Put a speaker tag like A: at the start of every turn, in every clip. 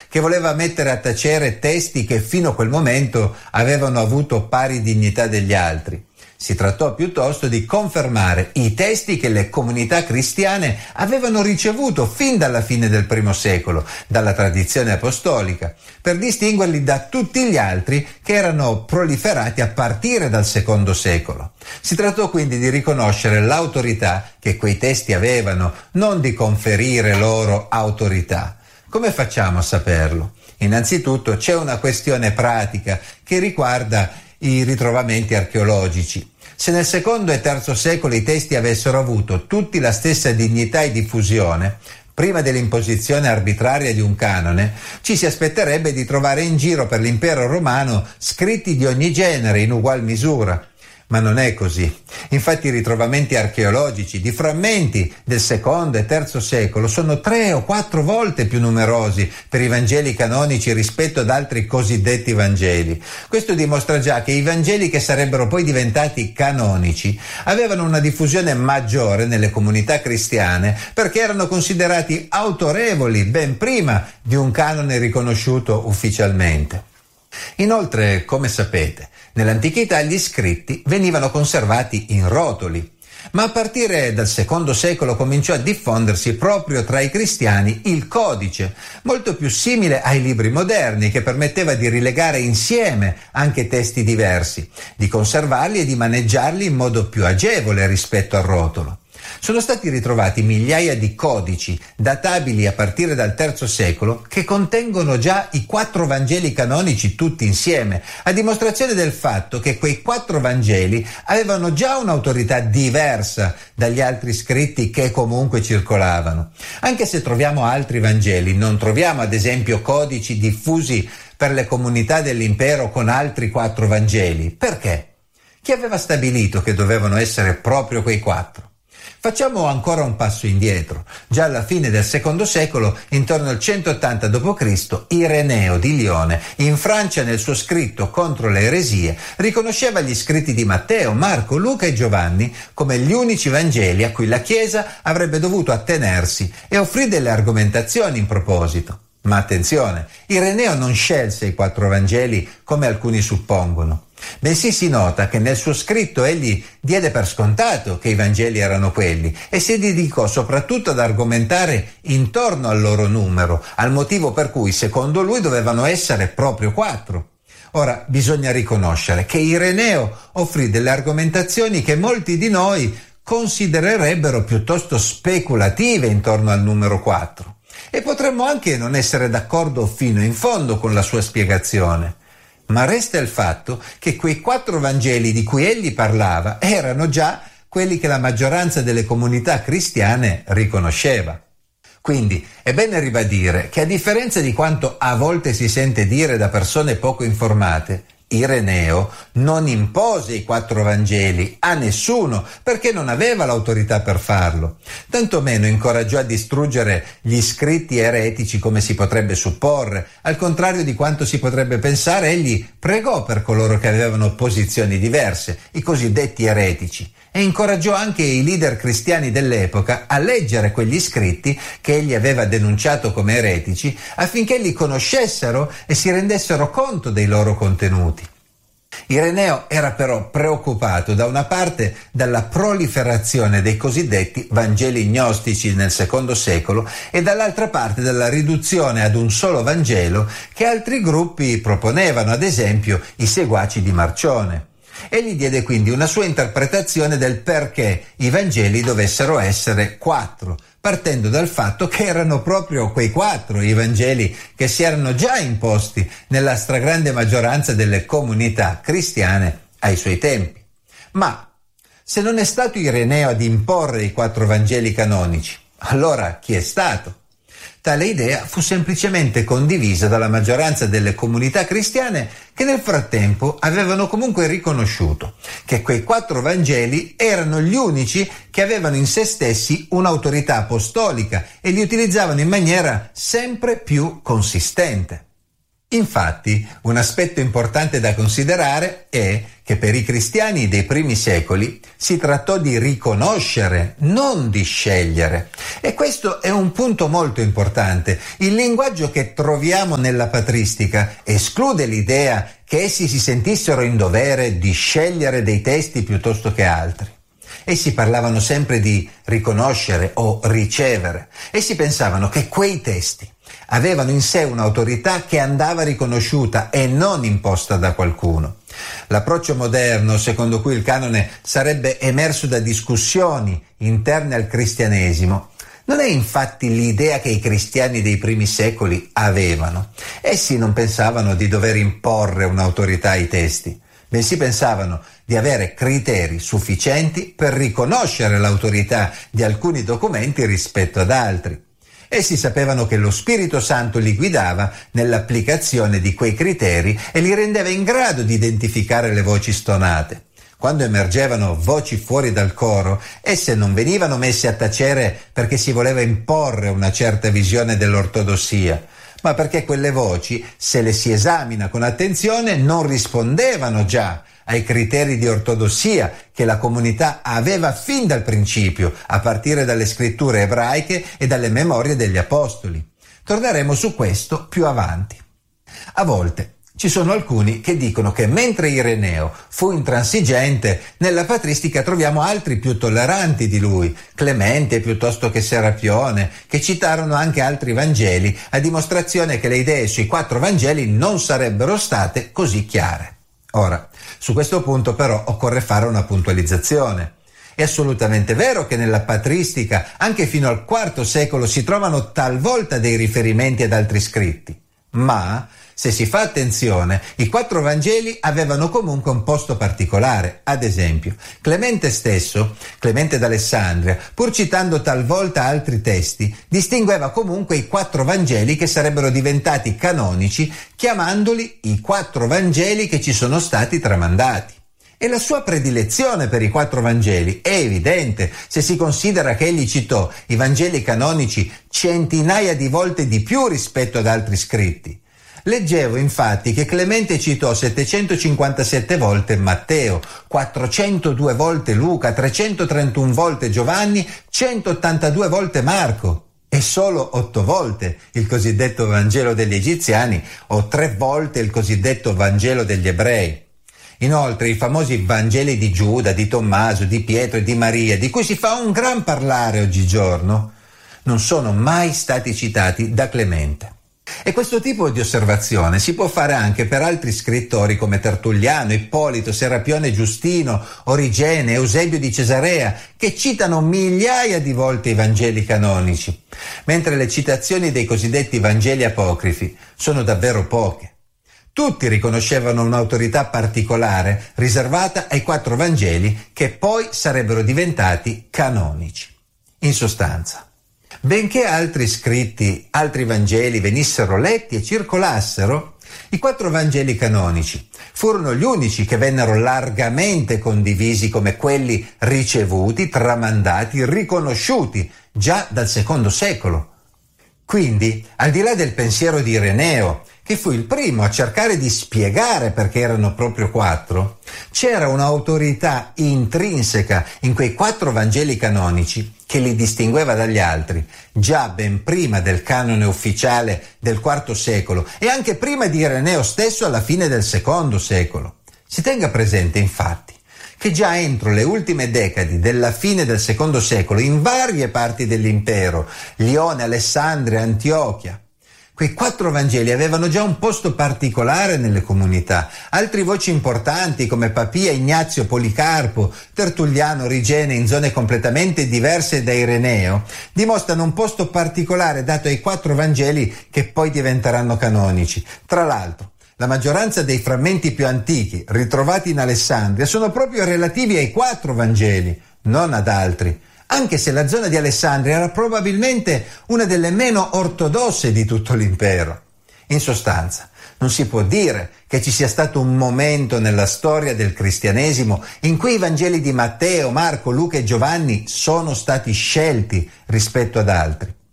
A: che voleva mettere a tacere testi che fino a quel momento avevano avuto pari dignità degli altri. Si trattò piuttosto di confermare i testi che le comunità cristiane avevano ricevuto fin dalla fine del I secolo, dalla tradizione apostolica, per distinguerli da tutti gli altri che erano proliferati a partire dal II secolo. Si trattò quindi di riconoscere l'autorità che quei testi avevano, non di conferire loro autorità. Come facciamo a saperlo? Innanzitutto c'è una questione pratica che riguarda i ritrovamenti archeologici. Se nel II e III secolo i testi avessero avuto tutti la stessa dignità e diffusione, prima dell'imposizione arbitraria di un canone, ci si aspetterebbe di trovare in giro per l'impero romano scritti di ogni genere in ugual misura. Ma non è così. Infatti i ritrovamenti archeologici di frammenti del II e III secolo sono 3 o 4 volte più numerosi per i Vangeli canonici rispetto ad altri cosiddetti Vangeli. Questo dimostra già che i Vangeli che sarebbero poi diventati canonici avevano una diffusione maggiore nelle comunità cristiane perché erano considerati autorevoli ben prima di un canone riconosciuto ufficialmente. Inoltre, come sapete, nell'antichità gli scritti venivano conservati in rotoli, ma a partire dal II secolo cominciò a diffondersi proprio tra i cristiani il codice, molto più simile ai libri moderni, che permetteva di rilegare insieme anche testi diversi, di conservarli e di maneggiarli in modo più agevole rispetto al rotolo. Sono stati ritrovati migliaia di codici databili a partire dal III secolo che contengono già i 4 Vangeli canonici tutti insieme, a dimostrazione del fatto che quei 4 Vangeli avevano già un'autorità diversa dagli altri scritti che comunque circolavano. Anche se troviamo altri Vangeli, non troviamo ad esempio codici diffusi per le comunità dell'impero con altri 4 Vangeli. Perché? Chi aveva stabilito che dovevano essere proprio quei 4? Facciamo ancora un passo indietro. Già alla fine del II secolo, intorno al 180 d.C., Ireneo di Lione, in Francia, nel suo scritto contro le eresie, riconosceva gli scritti di Matteo, Marco, Luca e Giovanni come gli unici Vangeli a cui la Chiesa avrebbe dovuto attenersi e offrì delle argomentazioni in proposito. Ma attenzione, Ireneo non scelse i 4 Vangeli come alcuni suppongono. Bensì si nota che nel suo scritto egli diede per scontato che i Vangeli erano quelli e si dedicò soprattutto ad argomentare intorno al loro numero, al motivo per cui secondo lui dovevano essere proprio 4. Ora, bisogna riconoscere che Ireneo offrì delle argomentazioni che molti di noi considererebbero piuttosto speculative intorno al numero 4. E potremmo anche non essere d'accordo fino in fondo con la sua spiegazione. Ma resta il fatto che quei 4 Vangeli di cui egli parlava erano già quelli che la maggioranza delle comunità cristiane riconosceva. Quindi è bene ribadire che, a differenza di quanto a volte si sente dire da persone poco informate, Ireneo non impose i 4 Vangeli a nessuno perché non aveva l'autorità per farlo. Tantomeno incoraggiò a distruggere gli scritti eretici come si potrebbe supporre. Al contrario di quanto si potrebbe pensare, egli pregò per coloro che avevano posizioni diverse, i cosiddetti eretici, e incoraggiò anche i leader cristiani dell'epoca a leggere quegli scritti che egli aveva denunciato come eretici affinché li conoscessero e si rendessero conto dei loro contenuti. Ireneo era però preoccupato da una parte dalla proliferazione dei cosiddetti Vangeli gnostici nel II secolo e dall'altra parte dalla riduzione ad un solo Vangelo che altri gruppi proponevano, ad esempio i seguaci di Marcione. Egli diede quindi una sua interpretazione del perché i Vangeli dovessero essere 4, partendo dal fatto che erano proprio quei 4 i Vangeli che si erano già imposti nella stragrande maggioranza delle comunità cristiane ai suoi tempi. Ma se non è stato Ireneo ad imporre i 4 Vangeli canonici, allora chi è stato? Tale idea fu semplicemente condivisa dalla maggioranza delle comunità cristiane che nel frattempo avevano comunque riconosciuto che quei 4 Vangeli erano gli unici che avevano in se stessi un'autorità apostolica e li utilizzavano in maniera sempre più consistente. Infatti, un aspetto importante da considerare è che per i cristiani dei primi secoli si trattò di riconoscere, non di scegliere. E questo è un punto molto importante. Il linguaggio che troviamo nella patristica esclude l'idea che essi si sentissero in dovere di scegliere dei testi piuttosto che altri. Essi parlavano sempre di riconoscere o ricevere. Essi pensavano che quei testi avevano in sé un'autorità che andava riconosciuta e non imposta da qualcuno. L'approccio moderno, secondo cui il canone sarebbe emerso da discussioni interne al cristianesimo, non è infatti l'idea che i cristiani dei primi secoli avevano. Essi non pensavano di dover imporre un'autorità ai testi, bensì pensavano di avere criteri sufficienti per riconoscere l'autorità di alcuni documenti rispetto ad altri. Essi sapevano che lo Spirito Santo li guidava nell'applicazione di quei criteri e li rendeva in grado di identificare le voci stonate. Quando emergevano voci fuori dal coro, esse non venivano messe a tacere perché si voleva imporre una certa visione dell'ortodossia, ma perché quelle voci, se le si esamina con attenzione, non rispondevano già ai criteri di ortodossia che la comunità aveva fin dal principio, a partire dalle scritture ebraiche e dalle memorie degli apostoli. Torneremo su questo più avanti. A volte ci sono alcuni che dicono che mentre Ireneo fu intransigente, nella patristica troviamo altri più tolleranti di lui, Clemente piuttosto che Serapione, che citarono anche altri Vangeli, a dimostrazione che le idee sui 4 Vangeli non sarebbero state così chiare. Ora, su questo punto però occorre fare una puntualizzazione. È assolutamente vero che nella patristica, anche fino al IV secolo, si trovano talvolta dei riferimenti ad altri scritti, ma se si fa attenzione, i 4 Vangeli avevano comunque un posto particolare. Ad esempio, Clemente stesso, Clemente d'Alessandria, pur citando talvolta altri testi, distingueva comunque i 4 Vangeli che sarebbero diventati canonici, chiamandoli i 4 Vangeli che ci sono stati tramandati. E la sua predilezione per i 4 Vangeli è evidente se si considera che egli citò i Vangeli canonici centinaia di volte di più rispetto ad altri scritti. Leggevo infatti che Clemente citò 757 volte Matteo, 402 volte Luca, 331 volte Giovanni, 182 volte Marco e solo 8 volte il cosiddetto Vangelo degli Egiziani o 3 volte il cosiddetto Vangelo degli Ebrei. Inoltre i famosi Vangeli di Giuda, di Tommaso, di Pietro e di Maria, di cui si fa un gran parlare oggigiorno, non sono mai stati citati da Clemente. E questo tipo di osservazione si può fare anche per altri scrittori come Tertulliano, Ippolito, Serapione Giustino, Origene, Eusebio di Cesarea, che citano migliaia di volte i Vangeli canonici, mentre le citazioni dei cosiddetti Vangeli apocrifi sono davvero poche. Tutti riconoscevano un'autorità particolare riservata ai 4 Vangeli che poi sarebbero diventati canonici. In sostanza, benché altri scritti, altri Vangeli venissero letti e circolassero, i 4 Vangeli canonici furono gli unici che vennero largamente condivisi come quelli ricevuti, tramandati, riconosciuti già dal II secolo. Quindi, al di là del pensiero di Ireneo, che fu il primo a cercare di spiegare perché erano proprio 4, c'era un'autorità intrinseca in quei 4 Vangeli canonici che li distingueva dagli altri, già ben prima del canone ufficiale del IV secolo e anche prima di Ireneo stesso alla fine del II secolo. Si tenga presente, infatti, che già entro le ultime decadi della fine del II secolo, in varie parti dell'impero, Lione, Alessandria, Antiochia, quei 4 Vangeli avevano già un posto particolare nelle comunità. Altre voci importanti come Papia, Ignazio, Policarpo, Tertulliano, Origene, in zone completamente diverse da Ireneo, dimostrano un posto particolare dato ai 4 Vangeli che poi diventeranno canonici. Tra l'altro, la maggioranza dei frammenti più antichi ritrovati in Alessandria sono proprio relativi ai 4 Vangeli, non ad altri, anche se la zona di Alessandria era probabilmente una delle meno ortodosse di tutto l'impero. In sostanza, non si può dire che ci sia stato un momento nella storia del cristianesimo in cui i Vangeli di Matteo, Marco, Luca e Giovanni sono stati scelti rispetto ad altri.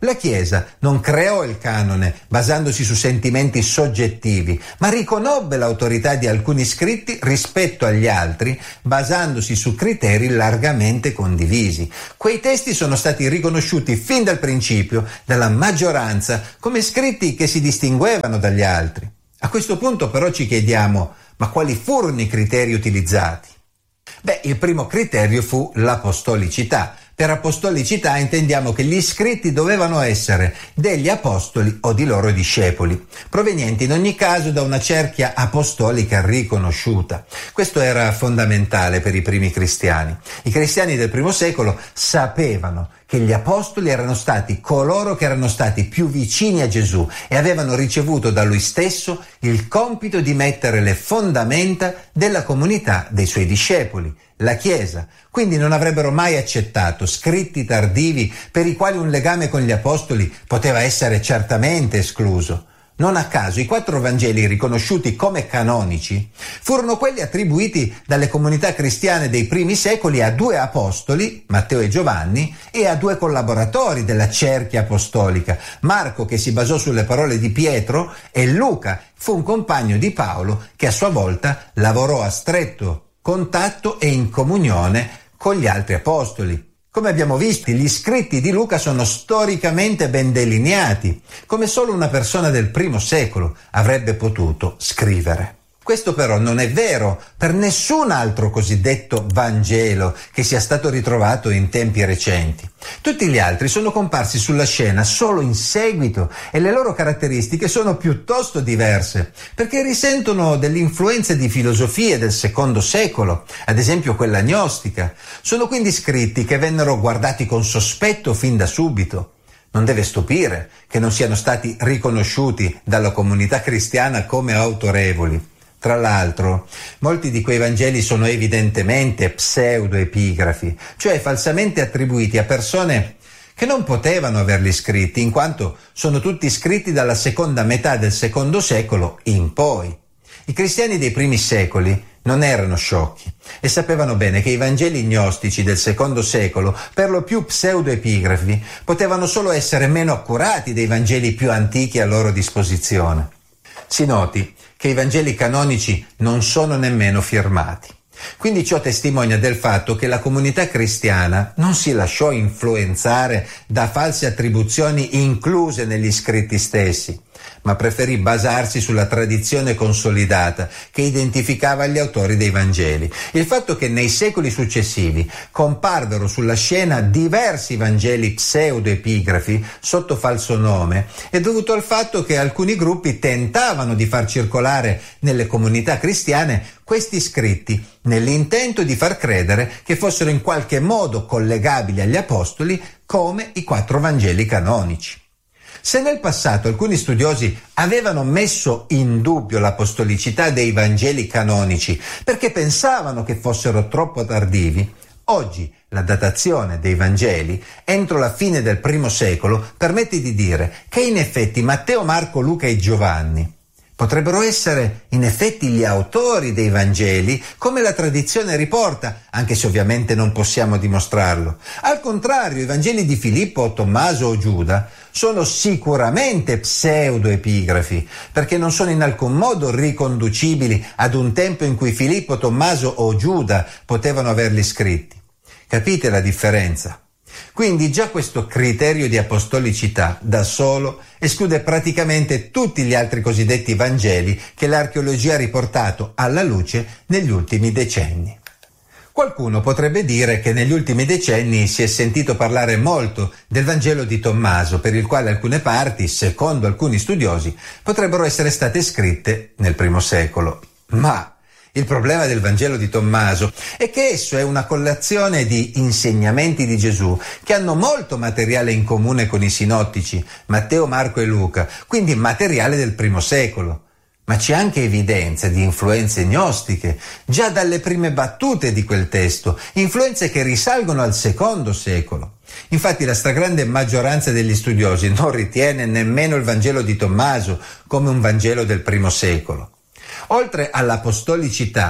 A: La Chiesa non creò il canone basandosi su sentimenti soggettivi, ma riconobbe l'autorità di alcuni scritti rispetto agli altri, basandosi su criteri largamente condivisi. Quei testi sono stati riconosciuti fin dal principio dalla maggioranza come scritti che si distinguevano dagli altri. A questo punto però ci chiediamo: ma quali furono i criteri utilizzati? Il primo criterio fu l'apostolicità. Per apostolicità intendiamo che gli scritti dovevano essere degli apostoli o di loro discepoli, provenienti in ogni caso da una cerchia apostolica riconosciuta. Questo era fondamentale per i primi cristiani. I cristiani del primo secolo sapevano che gli apostoli erano stati coloro che erano stati più vicini a Gesù e avevano ricevuto da lui stesso il compito di mettere le fondamenta della comunità dei suoi discepoli, la Chiesa. Quindi non avrebbero mai accettato scritti tardivi per i quali un legame con gli apostoli poteva essere certamente escluso. Non a caso i 4 Vangeli riconosciuti come canonici furono quelli attribuiti dalle comunità cristiane dei primi secoli a 2 apostoli, Matteo e Giovanni, e a 2 collaboratori della cerchia apostolica, Marco, che si basò sulle parole di Pietro, e Luca, fu un compagno di Paolo che a sua volta lavorò a stretto contatto e in comunione con gli altri apostoli. Come abbiamo visto, gli scritti di Luca sono storicamente ben delineati, come solo una persona del primo secolo avrebbe potuto scrivere. Questo però non è vero per nessun altro cosiddetto Vangelo che sia stato ritrovato in tempi recenti. Tutti gli altri sono comparsi sulla scena solo in seguito e le loro caratteristiche sono piuttosto diverse, perché risentono dell'influenza di filosofie del secondo secolo, ad esempio quella gnostica. Sono quindi scritti che vennero guardati con sospetto fin da subito. Non deve stupire che non siano stati riconosciuti dalla comunità cristiana come autorevoli. Tra l'altro, molti di quei Vangeli sono evidentemente pseudoepigrafi, cioè falsamente attribuiti a persone che non potevano averli scritti, in quanto sono tutti scritti dalla seconda metà del secondo secolo in poi. I cristiani dei primi secoli non erano sciocchi e sapevano bene che i Vangeli gnostici del secondo secolo, per lo più pseudoepigrafi, potevano solo essere meno accurati dei Vangeli più antichi a loro disposizione. Si noti che i Vangeli canonici non sono nemmeno firmati. Quindi ciò testimonia del fatto che la comunità cristiana non si lasciò influenzare da false attribuzioni incluse negli scritti stessi, ma preferì basarsi sulla tradizione consolidata che identificava gli autori dei Vangeli. Il fatto che nei secoli successivi comparvero sulla scena diversi Vangeli pseudoepigrafi sotto falso nome è dovuto al fatto che alcuni gruppi tentavano di far circolare nelle comunità cristiane questi scritti nell'intento di far credere che fossero in qualche modo collegabili agli apostoli come i 4 Vangeli canonici. Se nel passato alcuni studiosi avevano messo in dubbio l'apostolicità dei Vangeli canonici perché pensavano che fossero troppo tardivi, oggi la datazione dei Vangeli entro la fine del primo secolo permette di dire che in effetti Matteo, Marco, Luca e Giovanni potrebbero essere in effetti gli autori dei Vangeli, come la tradizione riporta, anche se ovviamente non possiamo dimostrarlo. Al contrario, i Vangeli di Filippo, Tommaso o Giuda sono sicuramente pseudoepigrafi, perché non sono in alcun modo riconducibili ad un tempo in cui Filippo, Tommaso o Giuda potevano averli scritti. Capite la differenza? Quindi già questo criterio di apostolicità da solo esclude praticamente tutti gli altri cosiddetti Vangeli che l'archeologia ha riportato alla luce negli ultimi decenni. Qualcuno potrebbe dire che negli ultimi decenni si è sentito parlare molto del Vangelo di Tommaso, per il quale alcune parti, secondo alcuni studiosi, potrebbero essere state scritte nel primo secolo. Ma il problema del Vangelo di Tommaso è che esso è una collezione di insegnamenti di Gesù che hanno molto materiale in comune con i sinottici, Matteo, Marco e Luca, quindi materiale del primo secolo. Ma c'è anche evidenza di influenze gnostiche, già dalle prime battute di quel testo, influenze che risalgono al secondo secolo. Infatti la stragrande maggioranza degli studiosi non ritiene nemmeno il Vangelo di Tommaso come un Vangelo del primo secolo. Oltre all'apostolicità,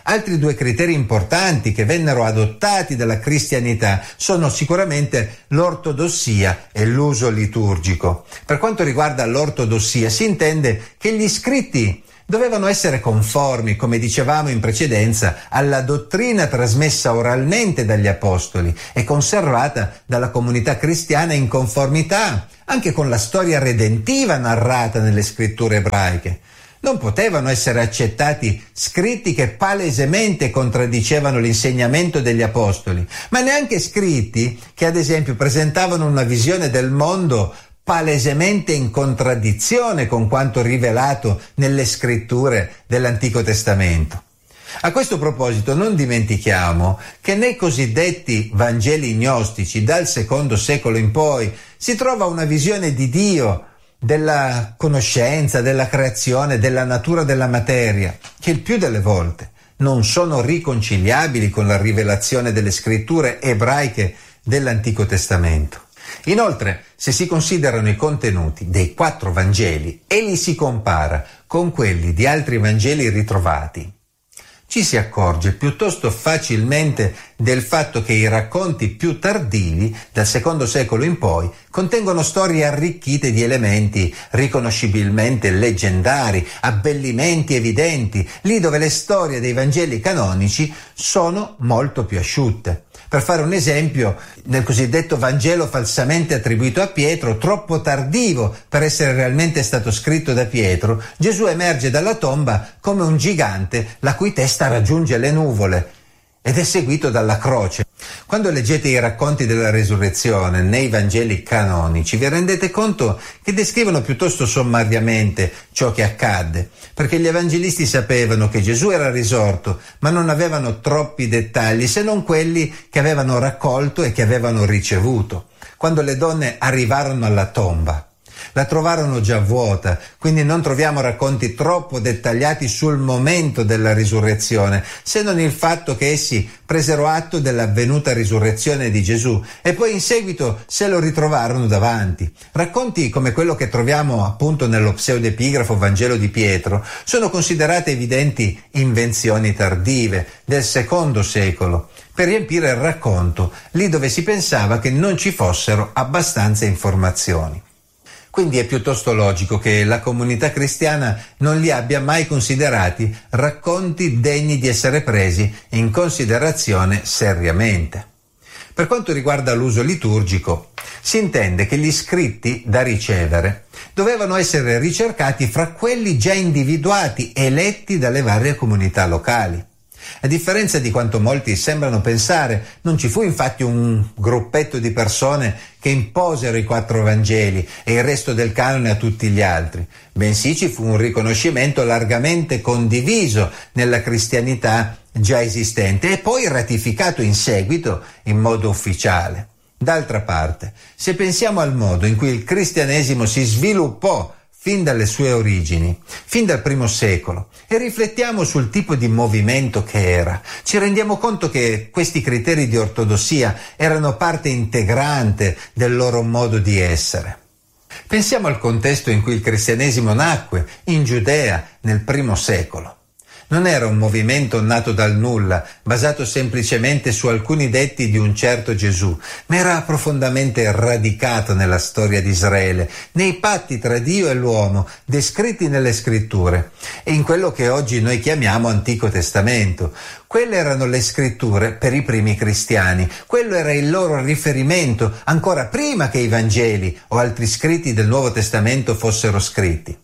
A: Altri due criteri importanti che vennero adottati dalla cristianità sono sicuramente l'ortodossia e l'uso liturgico. Per quanto riguarda l'ortodossia, si intende che gli scritti dovevano essere conformi, come dicevamo in precedenza, alla dottrina trasmessa oralmente dagli apostoli e conservata dalla comunità cristiana in conformità anche con la storia redentiva narrata nelle scritture ebraiche. Non potevano essere accettati scritti che palesemente contraddicevano l'insegnamento degli apostoli, ma neanche scritti che ad esempio presentavano una visione del mondo palesemente in contraddizione con quanto rivelato nelle scritture dell'Antico Testamento. A questo proposito non dimentichiamo che nei cosiddetti Vangeli gnostici dal secondo secolo in poi si trova una visione di Dio, della conoscenza, della creazione, della natura della materia, che il più delle volte non sono riconciliabili con la rivelazione delle scritture ebraiche dell'Antico Testamento. Inoltre, se si considerano i contenuti dei 4 Vangeli e li si compara con quelli di altri Vangeli ritrovati, ci si accorge piuttosto facilmente del fatto che i racconti più tardivi, dal secondo secolo in poi, contengono storie arricchite di elementi riconoscibilmente leggendari, abbellimenti evidenti, lì dove le storie dei Vangeli canonici sono molto più asciutte. Per fare un esempio, nel cosiddetto Vangelo falsamente attribuito a Pietro, troppo tardivo per essere realmente stato scritto da Pietro, Gesù emerge dalla tomba come un gigante la cui testa raggiunge le nuvole ed è seguito dalla croce. Quando leggete i racconti della resurrezione nei Vangeli canonici, vi rendete conto che descrivono piuttosto sommariamente ciò che accadde, perché gli evangelisti sapevano che Gesù era risorto, ma non avevano troppi dettagli se non quelli che avevano raccolto e che avevano ricevuto. Quando le donne arrivarono alla tomba, la trovarono già vuota, quindi non troviamo racconti troppo dettagliati sul momento della risurrezione, se non il fatto che essi presero atto dell'avvenuta risurrezione di Gesù e poi in seguito se lo ritrovarono davanti. Racconti come quello che troviamo appunto nello pseudepigrafo Vangelo di Pietro sono considerate evidenti invenzioni tardive del secondo secolo, per riempire il racconto lì dove si pensava che non ci fossero abbastanza informazioni. Quindi è piuttosto logico che la comunità cristiana non li abbia mai considerati racconti degni di essere presi in considerazione seriamente. Per quanto riguarda l'uso liturgico, si intende che gli scritti da ricevere dovevano essere ricercati fra quelli già individuati e letti dalle varie comunità locali. A differenza di quanto molti sembrano pensare, non ci fu infatti un gruppetto di persone che imposero i 4 Vangeli e il resto del canone a tutti gli altri, bensì ci fu un riconoscimento largamente condiviso nella cristianità già esistente e poi ratificato in seguito in modo ufficiale. D'altra parte, se pensiamo al modo in cui il cristianesimo si sviluppò fin dalle sue origini, fin dal primo secolo, e riflettiamo sul tipo di movimento che era, ci rendiamo conto che questi criteri di ortodossia erano parte integrante del loro modo di essere. Pensiamo al contesto in cui il cristianesimo nacque, in Giudea, nel primo secolo. Non era un movimento nato dal nulla, basato semplicemente su alcuni detti di un certo Gesù, ma era profondamente radicato nella storia di Israele, nei patti tra Dio e l'uomo, descritti nelle scritture, e in quello che oggi noi chiamiamo Antico Testamento. Quelle erano le scritture per i primi cristiani, quello era il loro riferimento, ancora prima che i Vangeli o altri scritti del Nuovo Testamento fossero scritti.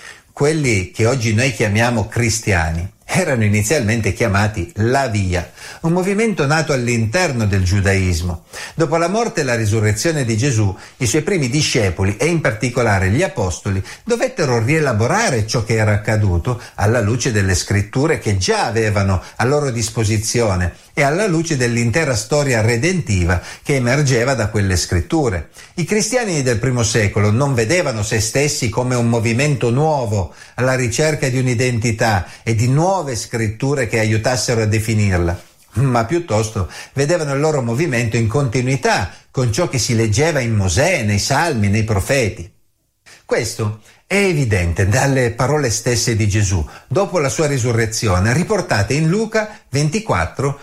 A: Quelli che oggi noi chiamiamo cristiani erano inizialmente chiamati la Via, un movimento nato all'interno del giudaismo. Dopo la morte e la risurrezione di Gesù, i suoi primi discepoli e in particolare gli apostoli dovettero rielaborare ciò che era accaduto alla luce delle scritture che già avevano a loro disposizione e alla luce dell'intera storia redentiva che emergeva da quelle scritture. I cristiani del primo secolo non vedevano se stessi come un movimento nuovo alla ricerca di un'identità e di nuove scritture che aiutassero a definirla, ma piuttosto vedevano il loro movimento in continuità con ciò che si leggeva in Mosè, nei Salmi, nei Profeti. Questo È evidente dalle parole stesse di Gesù, dopo la sua risurrezione, riportate in Luca 24,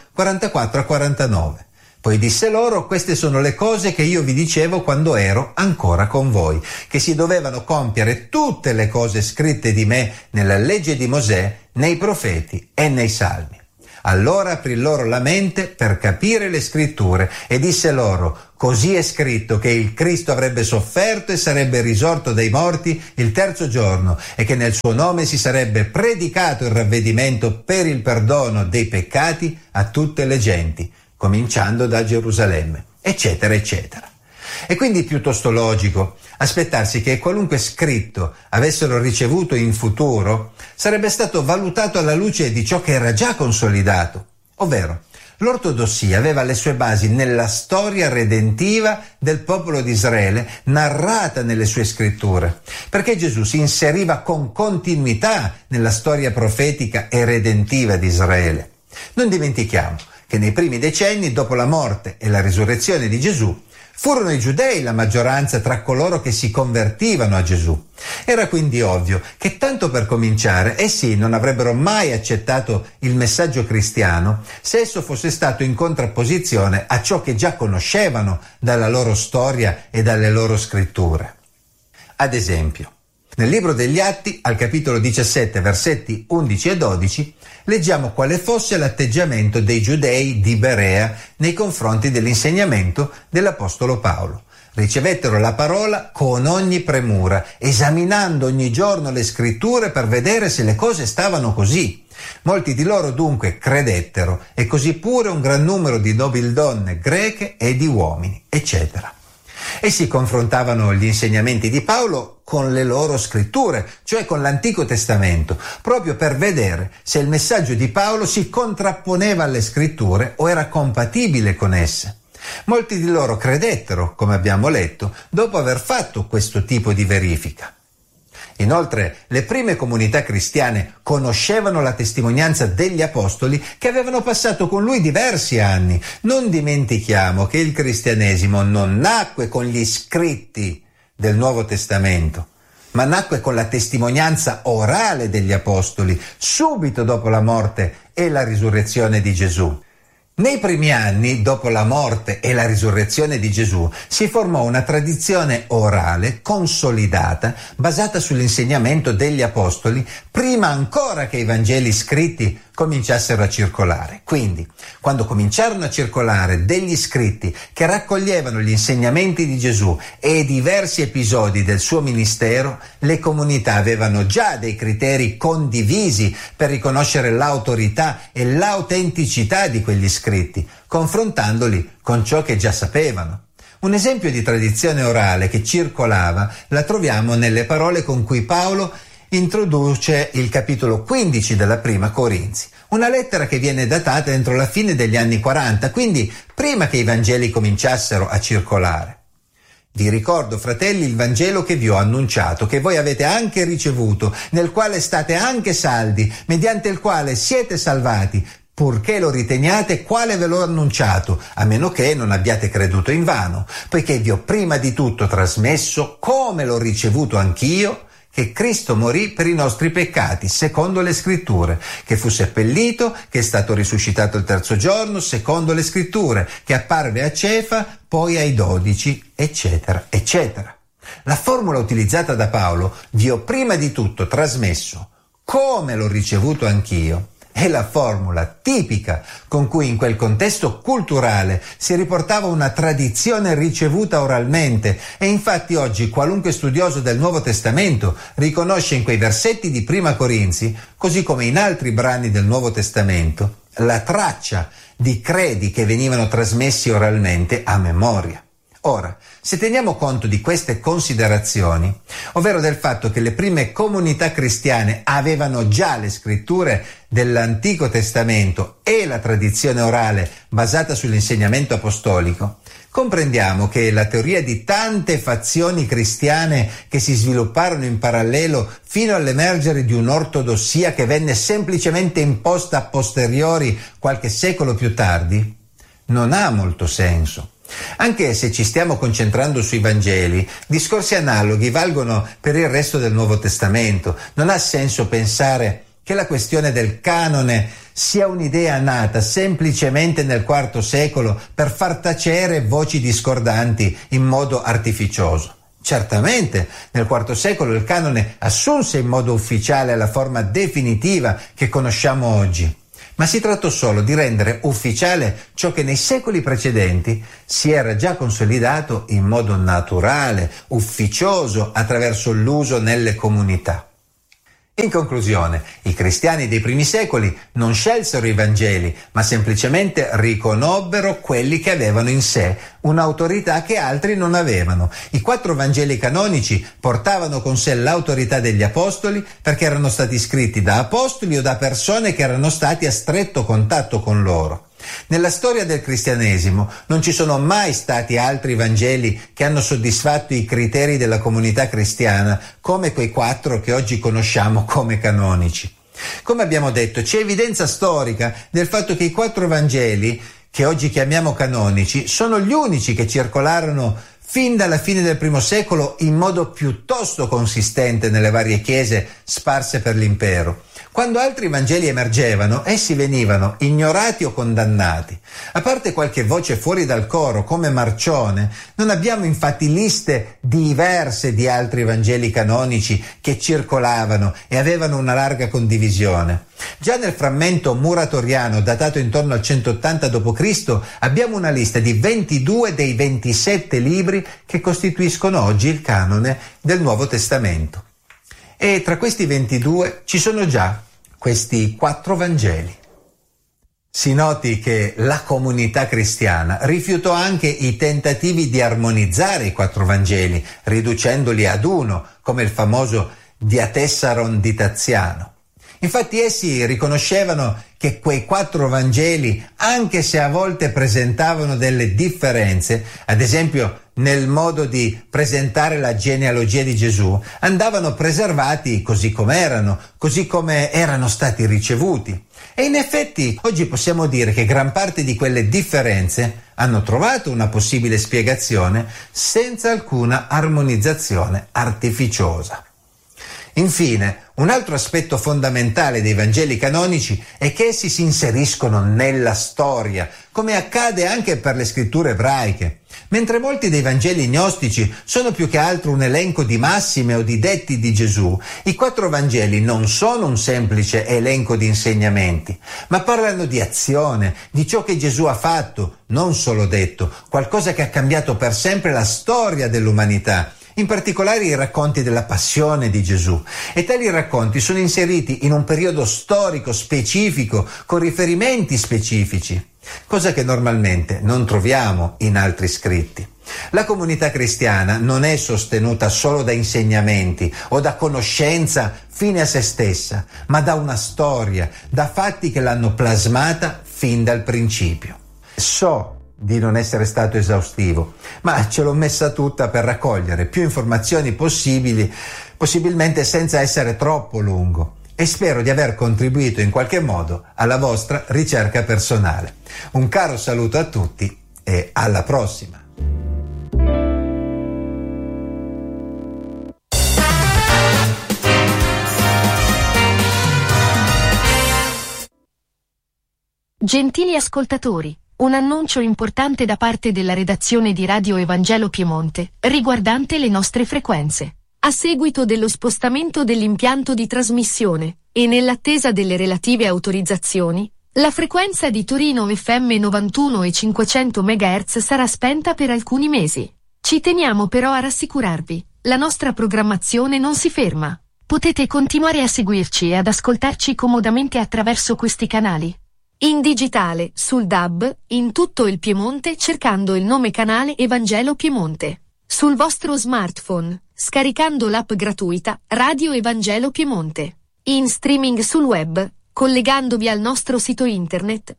A: 44-49. Poi disse loro: queste sono le cose che io vi dicevo quando ero ancora con voi, che si dovevano compiere tutte le cose scritte di me nella legge di Mosè, nei profeti e nei salmi. Allora aprì loro la mente per capire le scritture e disse loro: così è scritto che il Cristo avrebbe sofferto e sarebbe risorto dai morti il terzo giorno e che nel suo nome si sarebbe predicato il ravvedimento per il perdono dei peccati a tutte le genti, cominciando da Gerusalemme, eccetera, eccetera. È quindi piuttosto logico aspettarsi che qualunque scritto avessero ricevuto in futuro sarebbe stato valutato alla luce di ciò che era già consolidato, ovvero l'ortodossia aveva le sue basi nella storia redentiva del popolo di Israele narrata nelle sue scritture, perché Gesù si inseriva con continuità nella storia profetica e redentiva di Israele. Non dimentichiamo che nei primi decenni, dopo la morte e la risurrezione di Gesù, furono i giudei la maggioranza tra coloro che si convertivano a Gesù. Era quindi ovvio che, tanto per cominciare, essi non avrebbero mai accettato il messaggio cristiano se esso fosse stato in contrapposizione a ciò che già conoscevano dalla loro storia e dalle loro scritture. Ad esempio, nel libro degli Atti, al capitolo 17, versetti 11 e 12, leggiamo quale fosse l'atteggiamento dei giudei di Berea nei confronti dell'insegnamento dell'Apostolo Paolo. Ricevettero la parola con ogni premura, esaminando ogni giorno le scritture per vedere se le cose stavano così. Molti di loro dunque credettero, e così pure un gran numero di nobildonne greche e di uomini, eccetera. Essi confrontavano gli insegnamenti di Paolo con le loro scritture, cioè con l'Antico Testamento, proprio per vedere se il messaggio di Paolo si contrapponeva alle scritture o era compatibile con esse. Molti di loro credettero, come abbiamo letto, dopo aver fatto questo tipo di verifica. Inoltre, le prime comunità cristiane conoscevano la testimonianza degli apostoli che avevano passato con lui diversi anni. Non dimentichiamo che il cristianesimo non nacque con gli scritti del Nuovo Testamento, ma nacque con la testimonianza orale degli apostoli, subito dopo la morte e la risurrezione di Gesù. Nei primi anni, dopo la morte e la risurrezione di Gesù, si formò una tradizione orale consolidata, basata sull'insegnamento degli apostoli, prima ancora che i Vangeli scritti cominciassero a circolare. Quindi, quando cominciarono a circolare degli scritti che raccoglievano gli insegnamenti di Gesù e diversi episodi del suo ministero, le comunità avevano già dei criteri condivisi per riconoscere l'autorità e l'autenticità di quegli scritti, confrontandoli con ciò che già sapevano. Un esempio di tradizione orale che circolava la troviamo nelle parole con cui Paolo introduce il capitolo 15 della Prima Corinzi, una lettera che viene datata entro la fine degli anni 40, quindi prima che i Vangeli cominciassero a circolare. Vi ricordo, fratelli, il Vangelo che vi ho annunciato, che voi avete anche ricevuto, nel quale state anche saldi, mediante il quale siete salvati, purché lo riteniate quale ve l'ho annunciato, a meno che non abbiate creduto invano, poiché vi ho prima di tutto trasmesso, come l'ho ricevuto anch'io, che Cristo morì per i nostri peccati, secondo le scritture, che fu seppellito, che è stato risuscitato il terzo giorno, secondo le scritture, che apparve a Cefa, poi ai 12, eccetera, eccetera. La formula utilizzata da Paolo, vi ho prima di tutto trasmesso, come l'ho ricevuto anch'io, è la formula tipica con cui in quel contesto culturale si riportava una tradizione ricevuta oralmente, e infatti oggi qualunque studioso del Nuovo Testamento riconosce in quei versetti di Prima Corinzi, così come in altri brani del Nuovo Testamento, la traccia di credi che venivano trasmessi oralmente a memoria. Ora, se teniamo conto di queste considerazioni, ovvero del fatto che le prime comunità cristiane avevano già le scritture dell'Antico Testamento e la tradizione orale basata sull'insegnamento apostolico, comprendiamo che la teoria di tante fazioni cristiane che si svilupparono in parallelo fino all'emergere di un'ortodossia che venne semplicemente imposta a posteriori qualche secolo più tardi, non ha molto senso. Anche se ci stiamo concentrando sui Vangeli, discorsi analoghi valgono per il resto del Nuovo Testamento. Non ha senso pensare che la questione del canone sia un'idea nata semplicemente nel IV secolo per far tacere voci discordanti in modo artificioso. Certamente nel IV secolo il canone assunse in modo ufficiale la forma definitiva che conosciamo oggi, ma si trattò solo di rendere ufficiale ciò che nei secoli precedenti si era già consolidato in modo naturale, ufficioso, attraverso l'uso nelle comunità. In conclusione, i cristiani dei primi secoli non scelsero i Vangeli, ma semplicemente riconobbero quelli che avevano in sé un'autorità che altri non avevano. I 4 Vangeli canonici portavano con sé l'autorità degli apostoli perché erano stati scritti da apostoli o da persone che erano stati a stretto contatto con loro. Nella storia del cristianesimo non ci sono mai stati altri Vangeli che hanno soddisfatto i criteri della comunità cristiana come quei 4 che oggi conosciamo come canonici. Come abbiamo detto, c'è evidenza storica del fatto che i 4 Vangeli, che oggi chiamiamo canonici, sono gli unici che circolarono fin dalla fine del I secolo in modo piuttosto consistente nelle varie chiese sparse per l'impero. Quando altri Vangeli emergevano, essi venivano ignorati o condannati. A parte qualche voce fuori dal coro, come Marcione, non abbiamo infatti liste diverse di altri Vangeli canonici che circolavano e avevano una larga condivisione. Già nel frammento muratoriano, datato intorno al 180 d.C., abbiamo una lista di 22 dei 27 libri che costituiscono oggi il canone del Nuovo Testamento. E tra questi 22 ci sono già questi 4 Vangeli. Si noti che la comunità cristiana rifiutò anche i tentativi di armonizzare i 4 Vangeli, riducendoli ad uno, come il famoso Diatessaron di Taziano. Infatti essi riconoscevano che quei 4 Vangeli, anche se a volte presentavano delle differenze, ad esempio nel modo di presentare la genealogia di Gesù, andavano preservati così come erano stati ricevuti. E in effetti oggi possiamo dire che gran parte di quelle differenze hanno trovato una possibile spiegazione senza alcuna armonizzazione artificiosa. Infine, un altro aspetto fondamentale dei Vangeli canonici è che essi si inseriscono nella storia, come accade anche per le scritture ebraiche. Mentre molti dei Vangeli gnostici sono più che altro un elenco di massime o di detti di Gesù, i 4 Vangeli non sono un semplice elenco di insegnamenti, ma parlano di azione, di ciò che Gesù ha fatto, non solo detto, qualcosa che ha cambiato per sempre la storia dell'umanità. In particolare i racconti della passione di Gesù, e tali racconti sono inseriti in un periodo storico specifico con riferimenti specifici, cosa che normalmente non troviamo in altri scritti. La comunità cristiana non è sostenuta solo da insegnamenti o da conoscenza fine a se stessa, ma da una storia, da fatti che l'hanno plasmata fin dal principio. So di non essere stato esaustivo, ma ce l'ho messa tutta per raccogliere più informazioni possibilmente senza essere troppo lungo, e spero di aver contribuito in qualche modo alla vostra ricerca personale. Un caro saluto a tutti e alla prossima!
B: Gentili ascoltatori, un annuncio importante da parte della redazione di Radio Evangelo Piemonte, riguardante le nostre frequenze. A seguito dello spostamento dell'impianto di trasmissione, e nell'attesa delle relative autorizzazioni, la frequenza di Torino FM 91 e 500 MHz sarà spenta per alcuni mesi. Ci teniamo però a rassicurarvi, la nostra programmazione non si ferma. Potete continuare a seguirci e ad ascoltarci comodamente attraverso questi canali. In digitale, sul DAB, in tutto il Piemonte cercando il nome canale Evangelo Piemonte. Sul vostro smartphone, scaricando l'app gratuita Radio Evangelo Piemonte. In streaming sul web, collegandovi al nostro sito internet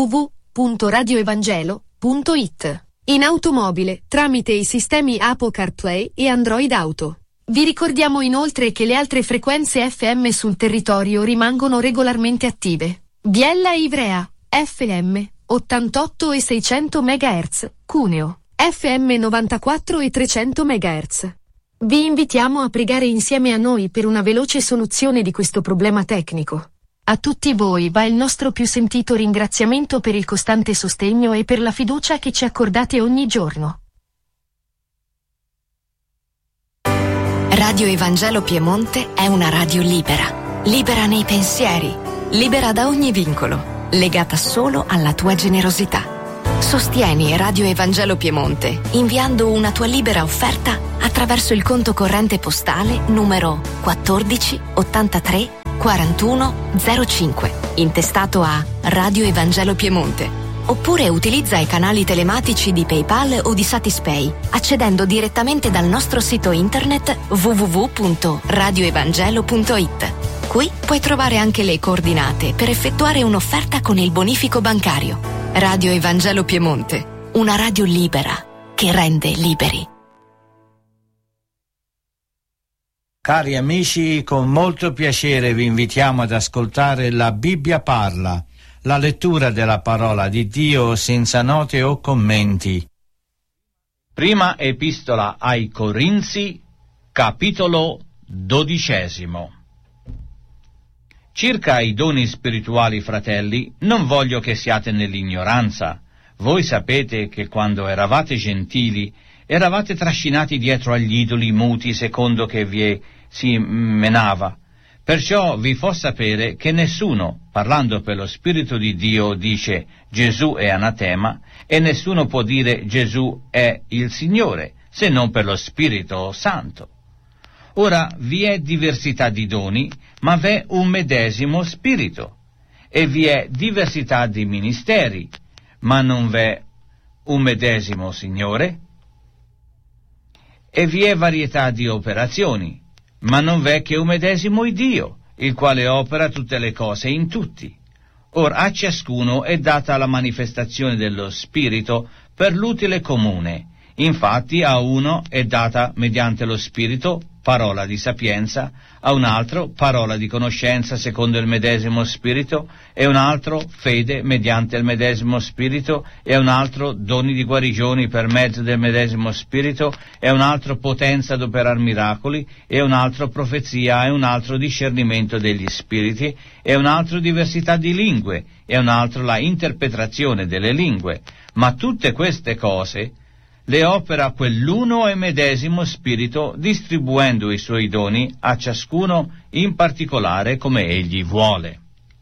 B: www.radioevangelo.it. In automobile, tramite i sistemi Apple CarPlay e Android Auto. Vi ricordiamo inoltre che le altre frequenze FM sul territorio rimangono regolarmente attive. Biella e Ivrea, FM, 88 e 600 MHz, Cuneo. FM 94 e 300 MHz. Vi invitiamo a pregare insieme a noi per una veloce soluzione di questo problema tecnico. A tutti voi va il nostro più sentito ringraziamento per il costante sostegno e per la fiducia che ci accordate ogni giorno.
C: Radio Evangelo Piemonte è una radio libera, libera nei pensieri, libera da ogni vincolo, legata solo alla tua generosità. Sostieni Radio Evangelo Piemonte inviando una tua libera offerta attraverso il conto corrente postale numero 14 83 41 05, intestato a Radio Evangelo Piemonte. Oppure utilizza i canali telematici di PayPal o di Satispay, accedendo direttamente dal nostro sito internet www.radioevangelo.it. Qui puoi trovare anche le coordinate per effettuare un'offerta con il bonifico bancario. Radio Evangelo Piemonte, una radio libera che rende liberi.
D: Cari amici, con molto piacere vi invitiamo ad ascoltare La Bibbia parla, la lettura della parola di Dio senza note o commenti.
E: Prima epistola ai Corinzi, capitolo 12. Circa i doni spirituali, fratelli, non voglio che siate nell'ignoranza. Voi sapete che quando eravate gentili, eravate trascinati dietro agli idoli muti secondo che vi si menava. Perciò vi fo sapere che nessuno, parlando per lo Spirito di Dio, dice Gesù è anatema, e nessuno può dire Gesù è il Signore, se non per lo Spirito Santo. Ora vi è diversità di doni, ma v'è un medesimo Spirito, e vi è diversità di ministeri, ma non v'è un medesimo Signore, e vi è varietà di operazioni, ma non v'è che un medesimo Dio, il quale opera tutte le cose in tutti. Ora a ciascuno è data la manifestazione dello Spirito per l'utile comune. Infatti a uno è data mediante lo Spirito parola di sapienza, a un altro parola di conoscenza secondo il medesimo Spirito, e un altro fede mediante il medesimo Spirito, e un altro doni di guarigioni per mezzo del medesimo Spirito, e un altro potenza ad operar miracoli, e un altro profezia, e un altro discernimento degli spiriti, e un altro diversità di lingue, e un altro la interpretazione delle lingue. Ma tutte queste cose le opera quell'uno e medesimo Spirito, distribuendo i suoi doni a ciascuno in particolare come egli vuole.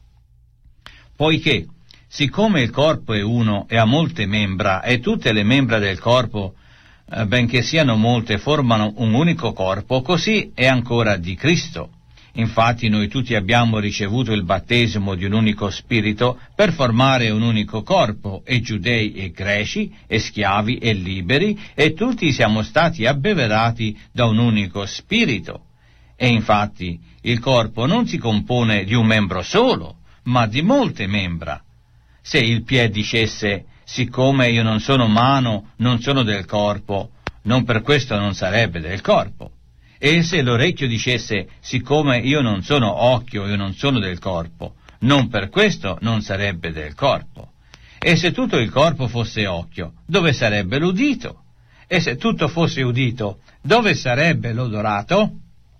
E: Poiché, siccome il corpo è uno e ha molte membra, e tutte le membra del corpo, benché siano molte, formano un unico corpo, così è ancora di Cristo. Infatti noi tutti abbiamo ricevuto il battesimo di un unico spirito per formare un unico corpo, e giudei e greci, e schiavi e liberi, e tutti siamo stati abbeverati da un unico spirito. E infatti il corpo non si compone di un membro solo, ma di molte membra. Se il piede dicesse, siccome io non sono mano, non sono del corpo, non per questo non sarebbe del corpo. E se l'orecchio dicesse, siccome io non sono occhio, io non sono del corpo, non per questo non sarebbe del corpo. E se tutto il corpo fosse occhio, dove sarebbe l'udito? E se tutto fosse udito, dove sarebbe l'odorato?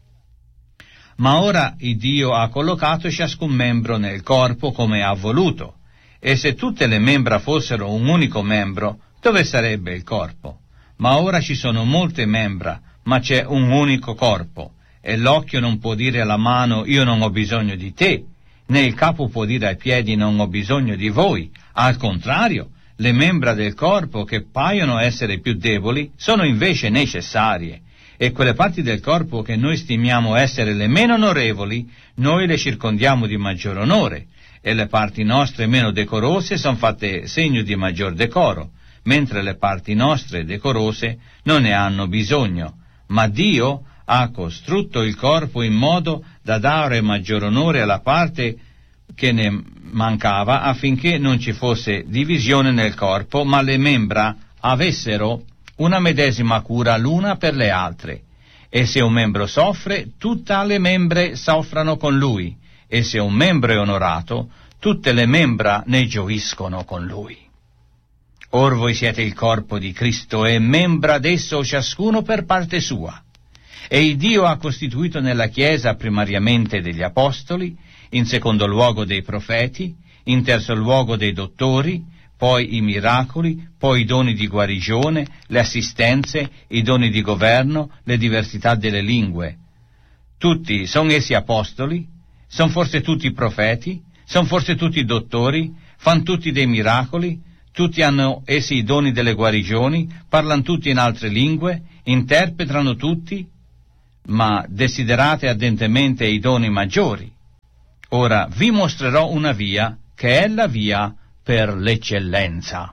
E: Ma ora il Dio ha collocato ciascun membro nel corpo come ha voluto. E se tutte le membra fossero un unico membro, dove sarebbe il corpo? Ma ora ci sono molte membra, ma c'è un unico corpo, e l'occhio non può dire alla mano io non ho bisogno di te, né il capo può dire ai piedi non ho bisogno di voi. Al contrario, le membra del corpo che paiono essere più deboli sono invece necessarie, e quelle parti del corpo che noi stimiamo essere le meno onorevoli, noi le circondiamo di maggior onore, e le parti nostre meno decorose sono fatte segno di maggior decoro, mentre le parti nostre decorose non ne hanno bisogno. Ma Dio ha costrutto il corpo in modo da dare maggior onore alla parte che ne mancava, affinché non ci fosse divisione nel corpo, ma le membra avessero una medesima cura l'una per le altre. E se un membro soffre, tutte le membre soffrano con lui, e se un membro è onorato, tutte le membra ne gioiscono con lui. Or voi siete il corpo di Cristo e membra d'esso ciascuno per parte sua. E il Dio ha costituito nella Chiesa primariamente degli apostoli, in secondo luogo dei profeti, in terzo luogo dei dottori, poi i miracoli, poi i doni di guarigione, le assistenze, i doni di governo, le diversità delle lingue. Tutti sono essi apostoli? Sono forse tutti profeti? Sono forse tutti dottori? Fan tutti dei miracoli? Tutti hanno essi i doni delle guarigioni? Parlano tutti in altre lingue? Interpretano tutti? Ma desiderate ardentemente i doni maggiori. Ora vi mostrerò una via che è la via per l'eccellenza.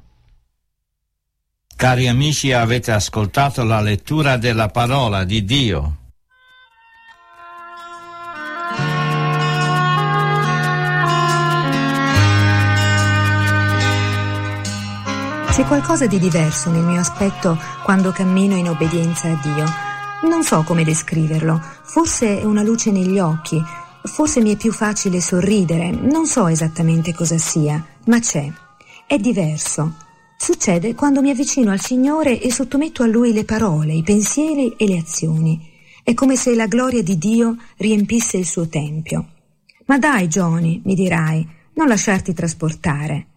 D: Cari amici, avete ascoltato la lettura della parola di Dio.
F: C'è qualcosa di diverso nel mio aspetto quando cammino in obbedienza a Dio. Non so come descriverlo, forse è una luce negli occhi, forse mi è più facile sorridere, non so esattamente cosa sia, ma c'è. È diverso. Succede quando mi avvicino al Signore e sottometto a Lui le parole, i pensieri e le azioni. È come se la gloria di Dio riempisse il suo tempio. Ma dai, Johnny, mi dirai, non lasciarti trasportare.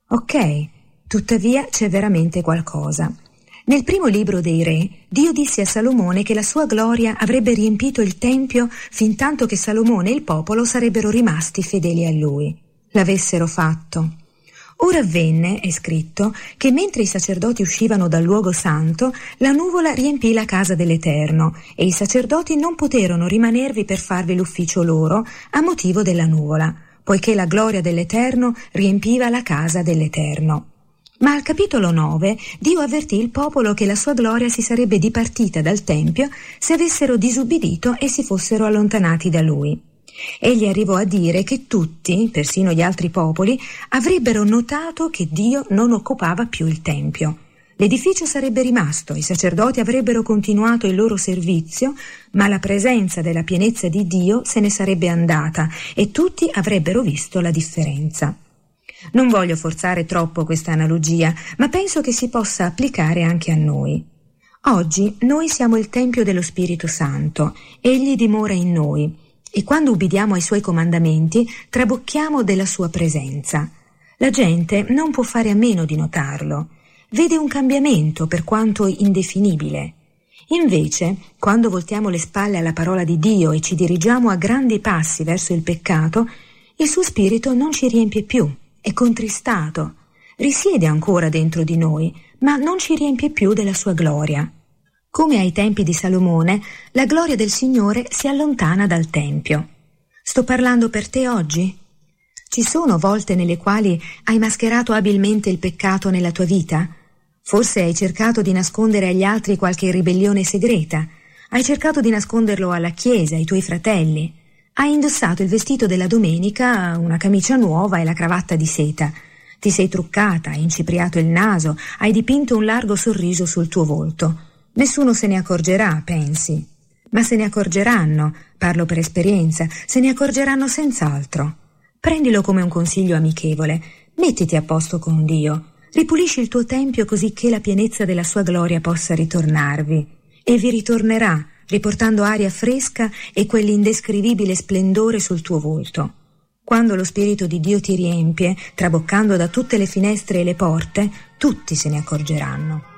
F: Ok, tuttavia c'è veramente qualcosa. Nel primo libro dei Re, Dio disse a Salomone che la sua gloria avrebbe riempito il Tempio fintanto che Salomone e il popolo sarebbero rimasti fedeli a lui. L'avessero fatto. Ora avvenne, è scritto, che mentre i sacerdoti uscivano dal luogo santo, la nuvola riempì la casa dell'Eterno e i sacerdoti non poterono rimanervi per farvi l'ufficio loro a motivo della nuvola, poiché la gloria dell'Eterno riempiva la casa dell'Eterno. Ma al capitolo 9 Dio avvertì il popolo che la sua gloria si sarebbe dipartita dal Tempio se avessero disubbidito e si fossero allontanati da lui. Egli arrivò a dire che tutti, persino gli altri popoli, avrebbero notato che Dio non occupava più il Tempio. L'edificio sarebbe rimasto, i sacerdoti avrebbero continuato il loro servizio, ma la presenza della pienezza di Dio se ne sarebbe andata e tutti avrebbero visto la differenza. Non voglio forzare troppo questa analogia, ma penso che si possa applicare anche a noi. Oggi noi siamo il Tempio dello Spirito Santo, Egli dimora in noi, e quando ubbidiamo ai Suoi comandamenti trabocchiamo della Sua presenza. La gente non può fare a meno di notarlo. Vede un cambiamento, per quanto indefinibile. Invece, quando voltiamo le spalle alla parola di Dio e ci dirigiamo a grandi passi verso il peccato, il Suo Spirito non ci riempie più. È contristato, risiede ancora dentro di noi, ma non ci riempie più della sua gloria. Come ai tempi di Salomone, la gloria del Signore si allontana dal Tempio. Sto parlando per te oggi? Ci sono volte nelle quali hai mascherato abilmente il peccato nella tua vita? Forse hai cercato di nascondere agli altri qualche ribellione segreta. Hai cercato di nasconderlo alla Chiesa, ai tuoi fratelli. Hai indossato il vestito della domenica, una camicia nuova e la cravatta di seta. Ti sei truccata, hai incipriato il naso, hai dipinto un largo sorriso sul tuo volto. Nessuno se ne accorgerà, pensi. Ma se ne accorgeranno, parlo per esperienza, se ne accorgeranno senz'altro. Prendilo come un consiglio amichevole, mettiti a posto con Dio, ripulisci il tuo tempio così che la pienezza della sua gloria possa ritornarvi. E vi ritornerà, riportando aria fresca e quell'indescrivibile splendore sul tuo volto. Quando lo Spirito di Dio ti riempie, traboccando da tutte le finestre e le porte, tutti se ne accorgeranno.